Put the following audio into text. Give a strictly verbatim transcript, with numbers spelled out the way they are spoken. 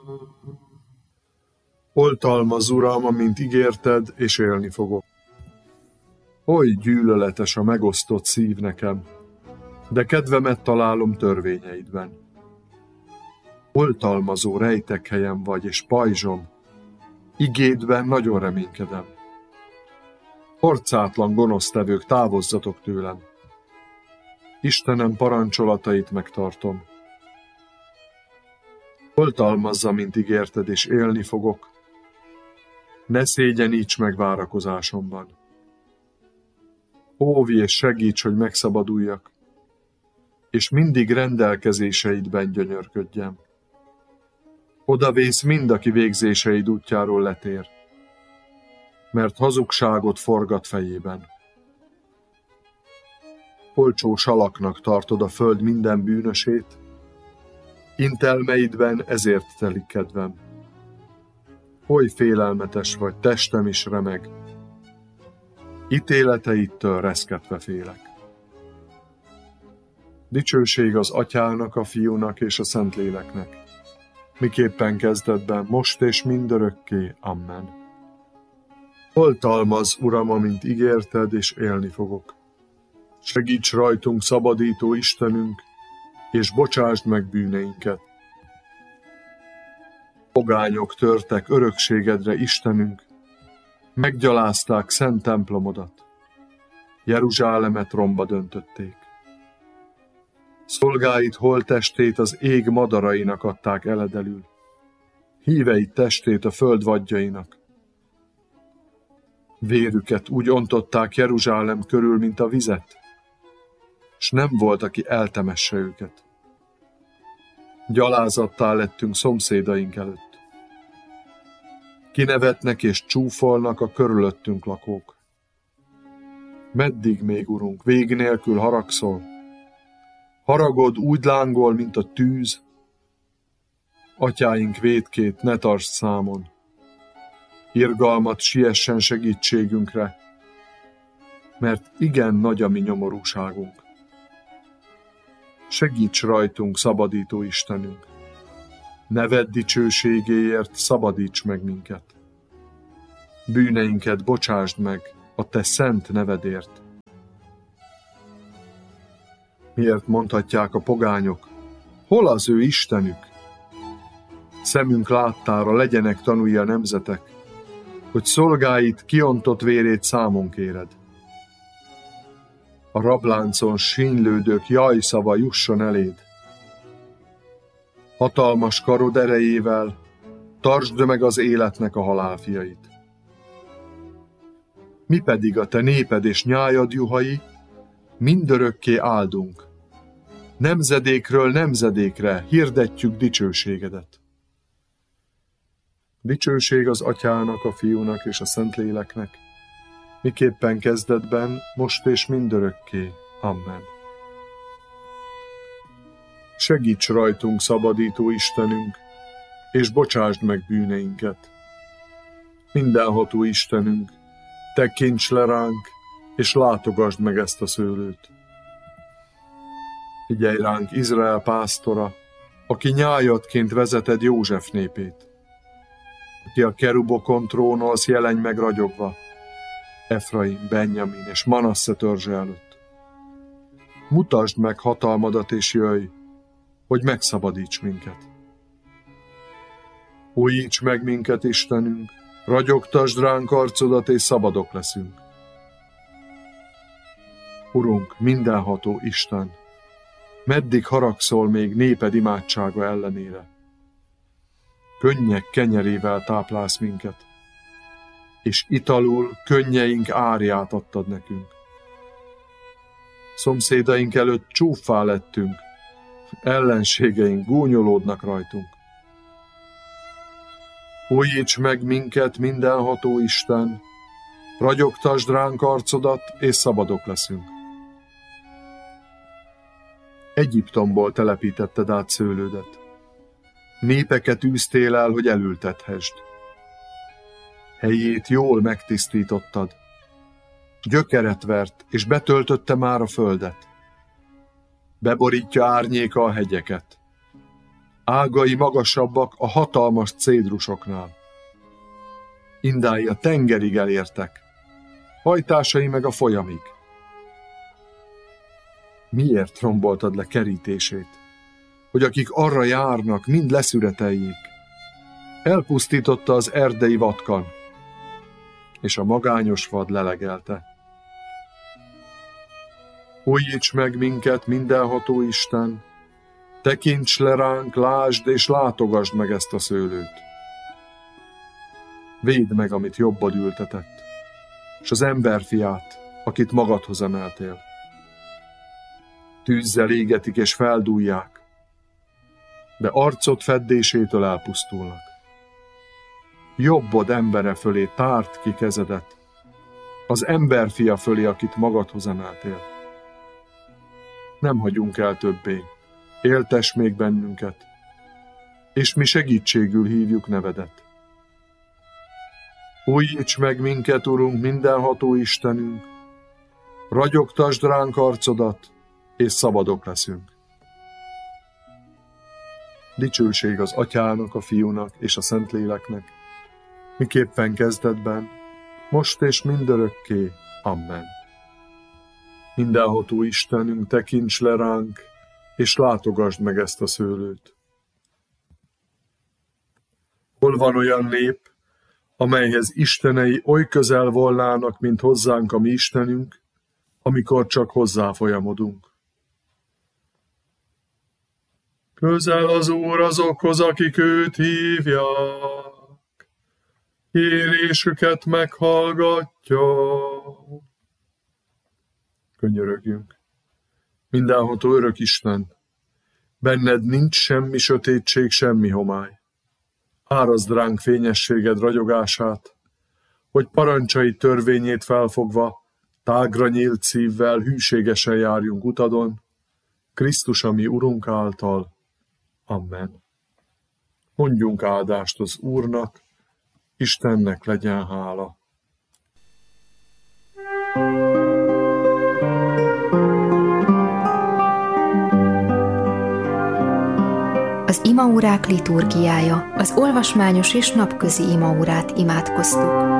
Oltalmaz, Uram, amint ígérted, és élni fogok. Oly gyűlöletes a megosztott szív nekem, de kedvemet találom törvényeidben. Oltalmazó rejtekhelyem vagy, és pajzsom, igédben nagyon reménykedem. Arcátlan gonosztevők, távozzatok tőlem. Istenem parancsolatait megtartom. Oltalmazza, mint ígérted, és élni fogok. Ne szégyeníts meg várakozásomban. Óvj és segíts, hogy megszabaduljak, és mindig rendelkezéseidben gyönyörködjem. Odavész mind, aki végzéseid útjáról letér, mert hazugságot forgat fejében. Olcsó salaknak tartod a föld minden bűnösét, intelmeidben ezért telik kedvem. Oly félelmetes vagy, testem is remeg, ítéleteidtől reszketve félek. Dicsőség az Atyának, a Fiúnak és a Szentléleknek, miképpen kezdetben, most és mindörökké. Amen. Oltalmaz, Uram, amint ígérted, és élni fogok. Segíts rajtunk, szabadító Istenünk, és bocsásd meg bűneinket. Pogányok törtek örökségedre, Istenünk, meggyalázták szent templomodat, Jeruzsálemet romba döntötték. Szolgáid holttestét az ég madarainak adták eledelül, híveid testét a föld vadjainak. Vérüket úgy ontották Jeruzsálem körül, mint a vizet, s nem volt, aki eltemesse őket. Gyalázattá lettünk szomszédaink előtt. Kinevetnek és csúfolnak a körülöttünk lakók. Meddig még, Urunk, vég nélkül haragszol? Haragod úgy lángol, mint a tűz. Atyáink vétkét ne tartsd számon. Irgalmat siessen segítségünkre, mert igen nagy a mi nyomorúságunk. Segíts rajtunk, szabadító Istenünk! Neved dicsőségéért szabadíts meg minket! Bűneinket bocsásd meg a te szent nevedért! Miért mondhatják a pogányok, hol az ő Istenük? Szemünk láttára legyenek tanulja a nemzetek, hogy szolgáit kiontott vérét számon kéred. A rabláncon sínylődők jajszava jusson eléd. Hatalmas karod erejével tartsd meg az életnek a halálfiait. Mi pedig a te néped és nyájad juhai, mindörökké áldunk. Nemzedékről nemzedékre hirdetjük dicsőségedet. Dicsőség az Atyának, a Fiúnak és a Szentléleknek, miképpen kezdetben, most és mindörökké. Amen. Segíts rajtunk, szabadító Istenünk, és bocsásd meg bűneinket. Mindenható Istenünk, tekints le ránk, és látogasd meg ezt a szőlőt. Figyelj ránk, Izrael pásztora, aki nyájadként vezeted József népét. Aki a kerubokon trónolsz, jelenj meg ragyogva, Efraim, Benjamin és Manasse törzse előtt. Mutasd meg hatalmadat és jöjj, hogy megszabadíts minket. Újíts meg minket, Istenünk, ragyogtasd ránk arcodat, és szabadok leszünk. Urunk, mindenható Isten, meddig haragszol még néped imádsága ellenére? Könnyek kenyerével táplálsz minket, és italul könnyeink árját adtad nekünk. Szomszédaink előtt csúffá lettünk, ellenségeink gúnyolódnak rajtunk. Újíts meg minket, mindenható Isten, ragyogtasd ránk arcodat, és szabadok leszünk. Egyiptomból telepítetted át szőlődet. Népeket űztél el, hogy elültethesd. Helyét jól megtisztítottad. Gyökeret vert, és betöltötte már a földet. Beborítja árnyéka a hegyeket. ágai magasabbak a hatalmas cédrusoknál. Indái a tengerig elértek, hajtásai meg a folyamig. Miért romboltad le kerítését, hogy akik arra járnak, mind leszüreteljék? Elpusztította az erdei vatkan, és a magányos vad lelegelte. Újíts meg minket, mindenható Isten, tekints le ránk, lásd és látogasd meg ezt a szőlőt. Védd meg, amit jobbad ültetett, s az emberfiát, akit magadhoz emeltél. Tűzzel égetik és feldúlják, de arcod feddésétől elpusztulnak. Jobbod embere fölé tárt ki kezedet, az emberfia fölé, akit magadhoz emeltél. Nem hagyunk el többé, éltess még bennünket, és mi segítségül hívjuk nevedet. Újíts meg minket, Urunk, mindenható Istenünk, ragyogtasd ránk arcodat, és szabadok leszünk. Dicsőség az Atyának, a Fiúnak és a Szentléleknek, miképpen kezdetben, most és mindörökké. Amen. Mindenható Istenünk, tekints le ránk, és látogasd meg ezt a szőlőt. Hol van olyan nép, amelyhez istenei oly közel volnának, mint hozzánk a mi Istenünk, amikor csak hozzá folyamodunk? Közel az Úr azokhoz, akik őt hívják, kérésüket meghallgatja. Könyörögjünk. Mindenható örök Isten, benned nincs semmi sötétség, semmi homály. Árazd ránk fényességed ragyogását, hogy parancsai törvényét felfogva, tágra nyílt szívvel hűségesen járjunk utadon, Krisztus a mi Urunk által. Amen. Mondjunk áldást az Úrnak, Istennek legyen hála. Az imaórák liturgiája, az olvasmányos és napközi imaórát imádkoztuk.